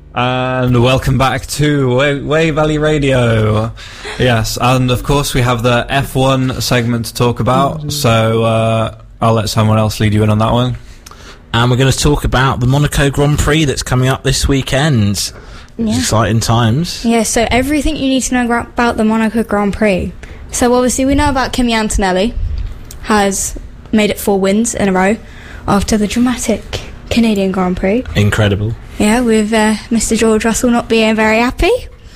And welcome back to Way Valley Radio. Yes, and of course we have the F1 segment to talk about, so I'll let someone else lead you in on that one. And we're going to talk about the Monaco Grand Prix that's coming up this weekend. Yeah. Exciting times. Yeah, so everything you need to know about the Monaco Grand Prix. So obviously we know about Kimi Antonelli has made it 4 wins in a row after the dramatic Canadian Grand Prix. Incredible. Yeah, with Mr. George Russell not being very happy.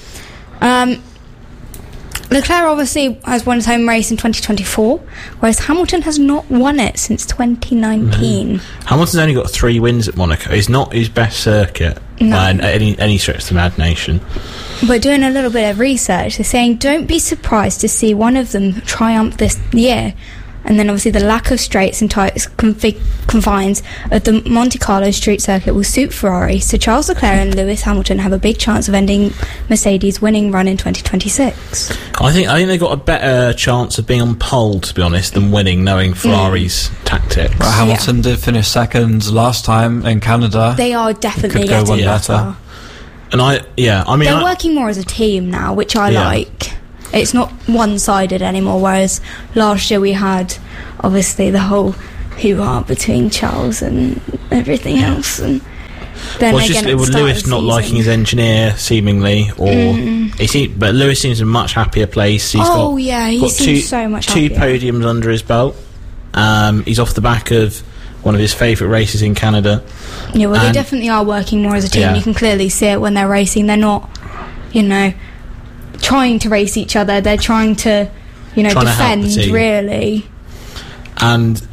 Leclerc obviously has won his home race in 2024, whereas Hamilton has not won it since 2019. Hamilton's only got 3 wins at Monaco. It's not his best circuit by any stretch of the imagination. But doing a little bit of research, they're saying don't be surprised to see one of them triumph this year. And then obviously the lack of straights and tight confines of the Monte Carlo street circuit will suit Ferrari, so Charles Leclerc and Lewis Hamilton have a big chance of ending Mercedes' winning run in 2026. I think they got a better chance of being on pole, to be honest, than winning, knowing Ferrari's tactics. Well, Hamilton did finish second last time in Canada. They are definitely could go getting one better. And they're working more as a team now, which I like. It's not one-sided anymore, whereas last year we had, obviously, the whole hoo-ha between Charles and everything else. And then it was Lewis not liking his engineer, seemingly, but Lewis seems in a much happier place. He's got so much happier. 2 podiums under his belt. He's off the back of one of his favourite races in Canada. Yeah, well, they definitely are working more as a team. Yeah. You can clearly see it when they're racing. They're not, trying to race each other. They're trying to, defend, really. And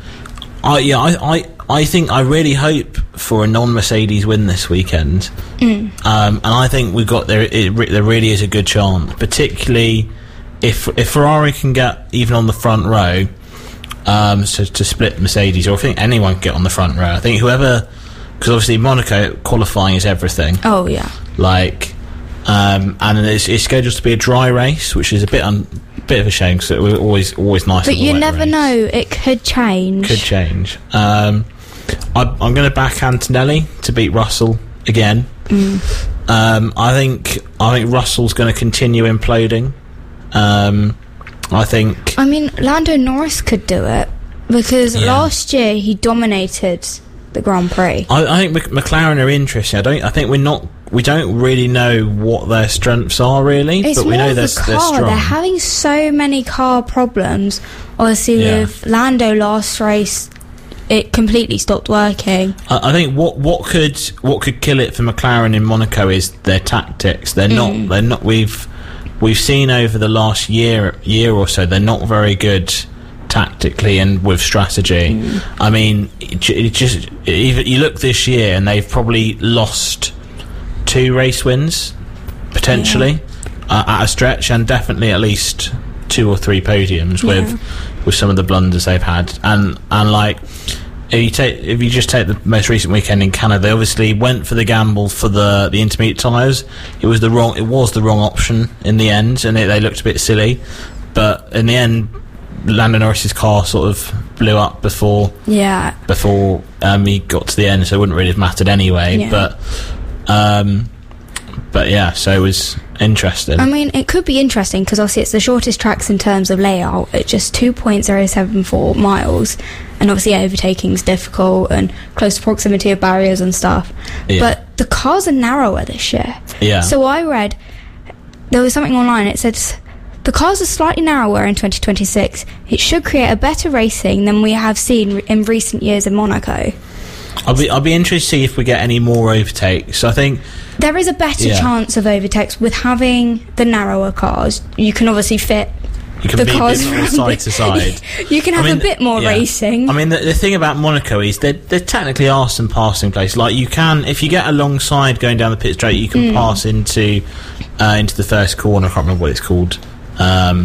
I really hope for a non-Mercedes win this weekend. And I think we've got there really is a good chance, particularly if Ferrari can get even on the front row, to split Mercedes, or I think anyone can get on the front row. I think whoever, because obviously Monaco qualifying is everything. Oh yeah. And it's scheduled to be a dry race, which is a bit of a shame, because it was always nice. But you never know; it could change. I'm going to back Antonelli to beat Russell again. I think Russell's going to continue imploding. Lando Norris could do it, because last year he dominated the Grand Prix. I think McLaren are interesting. I think we don't really know what their strengths are, really, but we know they're strong. They're having so many car problems. Obviously, with Lando last race, it completely stopped working. I think what could kill it for McLaren in Monaco is their tactics. They're not. We've seen over the last year or so, they're not very good tactically and with strategy. You look this year and they've probably lost 2 race wins potentially at a stretch, and definitely at least 2 or 3 podiums with some of the blunders they've had. And if you just take the most recent weekend in Canada, they obviously went for the gamble for the intermediate tyres. It was the wrong option in the end, and they looked a bit silly. But in the end, Lando Norris's car sort of blew up before he got to the end, so it wouldn't really have mattered anyway. So it was interesting. It could be interesting because obviously it's the shortest tracks in terms of layout at just 2.074 miles, and obviously overtaking is difficult and close proximity of barriers and stuff. But the cars are narrower this year. So I read there was something online. It said the cars are slightly narrower in 2026. It should create a better racing than we have seen in recent years in Monaco. I'll be interested to see if we get any more overtakes. I think there is a better chance of overtakes with having the narrower cars. You can obviously fit the cars from side to side. You can have a bit more racing. The thing about Monaco is there technically are some passing places. Like you can, if you get alongside going down the pit straight, you can pass into the first corner. I can't remember what it's called. And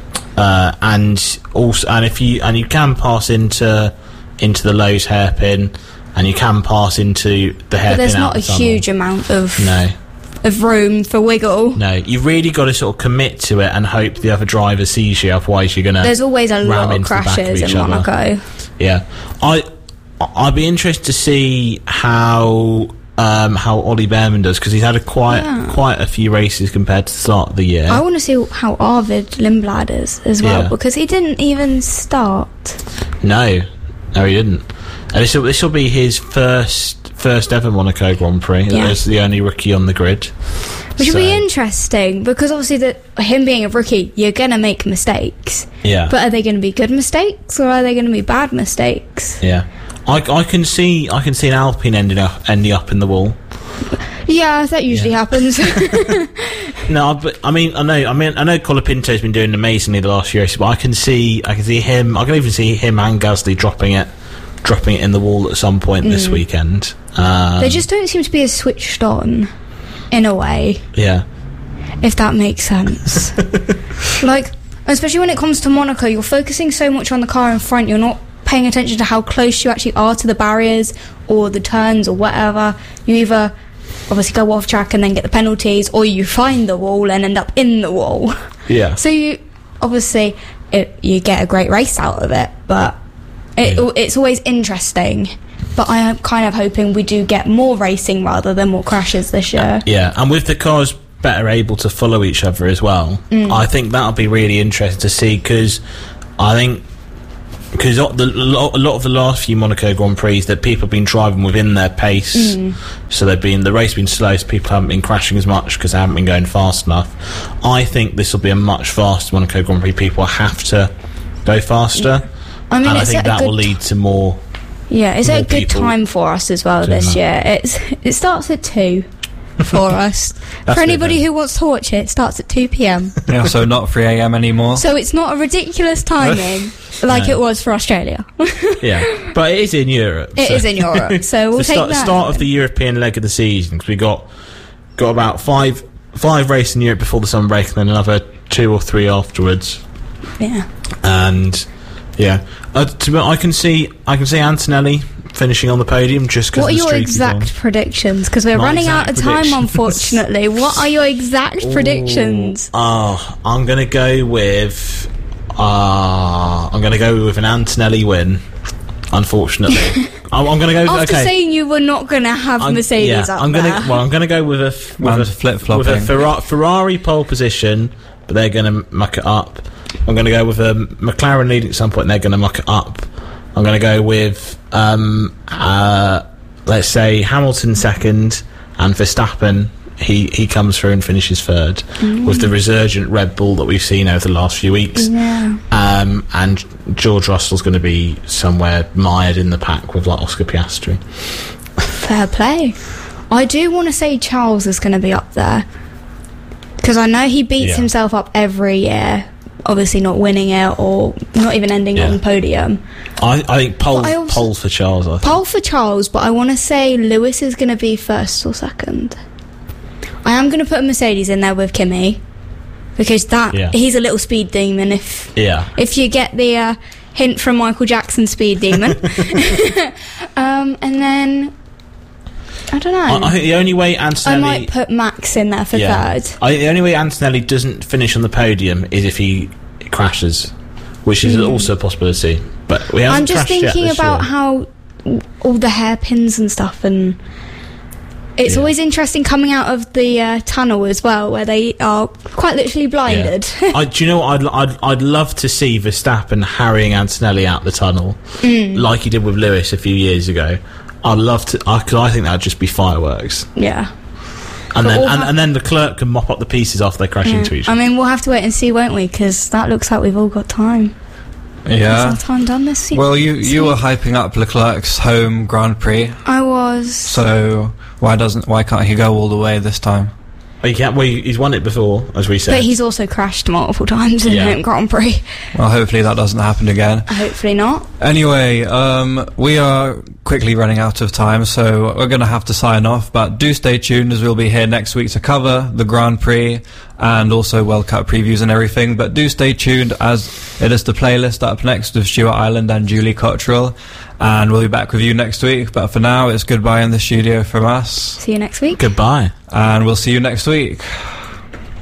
you can pass into the Lowe's hairpin, and you can pass into the hairpin. But there's not a huge amount of room for wiggle. No, you've really got to sort of commit to it and hope the other driver sees you. Otherwise, you're gonna. There's always a lot of crashes in Monaco. Yeah, I'd be interested to see how how Ollie Behrman does, because he's had quite a few races compared to the start of the year. I want to see how Arvid Lindblad is as well, because he didn't even start. No, he didn't. And this will be his first ever Monaco Grand Prix. Yeah. As the only rookie on the grid. Which will be interesting, because obviously him being a rookie, you're going to make mistakes. Yeah. But are they going to be good mistakes, or are they going to be bad mistakes? Yeah. I can see an Alpine ending up in the wall. Yeah, that usually happens. No, but I know Colapinto's been doing amazingly the last few races, but I can see him. I can even see him and Gasly dropping it in the wall at some point this weekend. They just don't seem to be as switched on, in a way. Yeah. If that makes sense. Like, especially when it comes to Monaco, you're focusing so much on the car in front, you're not paying attention to how close you actually are to the barriers or the turns or whatever. You either obviously go off track and then get the penalties, or you find the wall and end up in the wall. Yeah. So you get a great race out of it, but it's always interesting. But I am kind of hoping we do get more racing rather than more crashes this year. Yeah, and with the cars better able to follow each other as well, I think that'll be really interesting to see, because a lot of the last few Monaco Grand Prix that people have been driving within their pace, so the race has been slow, so people haven't been crashing as much because they haven't been going fast enough. I think this will be a much faster Monaco Grand Prix. People have to go faster, and I think that will lead to more. Yeah, it's a good time for us as well this year. It starts at 2 for us. For anybody who wants to watch it starts at 2 p.m. Yeah, so not 3 a.m. anymore. So it's not a ridiculous timing like it was for Australia. Yeah, but it is in Europe. It is in Europe, so we'll take that. Start of the European leg of the season, because we got about five races in Europe before the summer break, and then another 2 or 3 afterwards. Yeah, and I can see Antonelli finishing on the podium just because. What are your exact predictions? Because we're running out of time, unfortunately. What are your exact predictions? I'm going to go with an Antonelli win. Unfortunately, I'm going to go. After saying you were not going to have Mercedes up there. I'm going to go with a Ferrari pole position, but they're going to muck it up. I'm going to go with a McLaren leading at some point, and they're going to muck it up. I'm going to go with, let's say, Hamilton second, and Verstappen, he comes through and finishes third, with the resurgent Red Bull that we've seen over the last few weeks. Yeah. And George Russell's going to be somewhere mired in the pack with, like, Oscar Piastri. Fair play. I do want to say Charles is going to be up there, because I know he beats himself up every year, obviously not winning it or not even ending on the podium. I think pole for Charles. Pole for Charles, but I want to say Lewis is going to be first or second. I am going to put a Mercedes in there with Kimi, because he's a little speed demon. If you get the hint from Michael Jackson, speed demon. And then I don't know. I think the only way Antonelli... I might put Max in there for third. I think the only way Antonelli doesn't finish on the podium is if he crashes, which is also a possibility. But we haven't. I'm just thinking about how all the hairpins and stuff, and it's always interesting coming out of the tunnel as well, where they are quite literally blinded. Yeah. Do you know what? I'd love to see Verstappen harrying Antonelli out the tunnel, like he did with Lewis a few years ago. I'd love to, because I think that'd just be fireworks. Yeah. And then the clerk can mop up the pieces after they crash into each other. I mean, we'll have to wait and see, won't we? Because that looks like we've all got time. Yeah. Is our time done this season? Well, you were hyping up Leclerc's home Grand Prix. I was. So why can't he go all the way this time? He's won it before, as we said. But he's also crashed multiple times in home Grand Prix. Well, hopefully that doesn't happen again. Hopefully not. Anyway, we are quickly running out of time, so we're going to have to sign off. But do stay tuned, as we'll be here next week to cover the Grand Prix and also World Cup previews and everything. But do stay tuned, as it is the playlist up next with Stuart Island and Julie Cottrell. And we'll be back with you next week. But for now, it's goodbye in the studio from us. See you next week. Goodbye. And we'll see you next week.